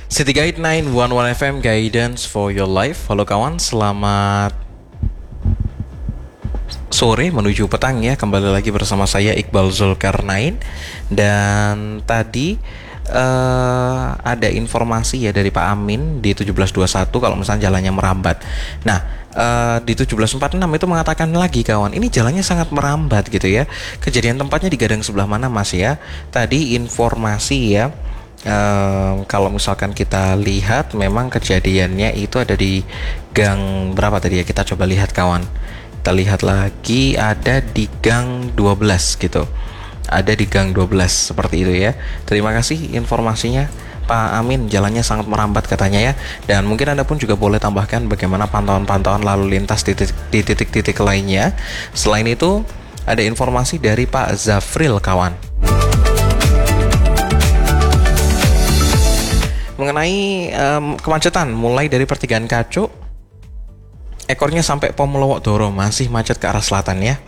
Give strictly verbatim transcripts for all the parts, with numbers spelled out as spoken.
City Guide sembilan satu satu F M, Guidance for your life. Halo kawan, selamat sore menuju petang ya. Kembali lagi bersama saya Iqbal Zulkarnain. Dan tadi uh, ada informasi ya dari Pak Amin di tujuh belas dua puluh satu kalau misalnya jalannya merambat. Nah, uh, di tujuh belas empat puluh enam itu mengatakan lagi kawan, ini jalannya sangat merambat gitu ya. Kejadian tempatnya di Gadang sebelah mana Mas ya? Tadi informasi ya. Uh, kalau misalkan kita lihat memang kejadiannya itu ada di gang berapa tadi ya, kita coba lihat kawan, kita lihat lagi ada di gang dua belas gitu, ada di gang dua belas seperti itu ya. Terima kasih informasinya Pak Amin, jalannya sangat merambat katanya ya. Dan mungkin Anda pun juga boleh tambahkan bagaimana pantauan-pantauan lalu lintas di titik, di titik-titik lainnya. Selain itu ada informasi dari Pak Zafril kawan mengenai um, kemacetan mulai dari pertigaan Kacuk ekornya sampai Pom Lowok Doro, masih macet ke arah selatan ya.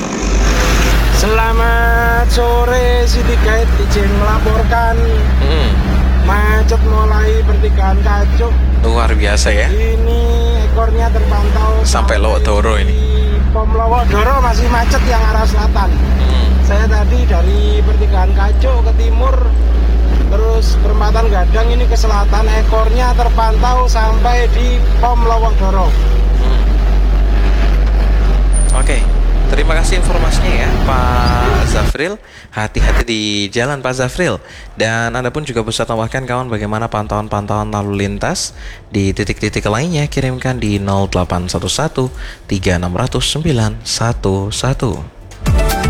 Selamat sore, City Guide izin melaporkan hmm. macet mulai pertigaan Kacuk. Luar biasa ya. Ini ekornya terpantau sampai Lowok Doro ini. Pom Lowok Doro masih macet yang arah selatan. Hmm. Saya tadi dari pertigaan Kacuk ke timur, terus perempatan Gadang ini ke selatan, ekornya terpantau sampai di Pom Lowok Doro. Hmm. Oke, okay. Terima kasih informasinya ya Pak Zafril. Hati-hati di jalan Pak Zafril. Dan Anda pun juga bisa tambahkan kawan bagaimana pantauan-pantauan lalu lintas di titik-titik lainnya. Kirimkan di nol delapan satu satu tiga enam nol nol sembilan satu satu.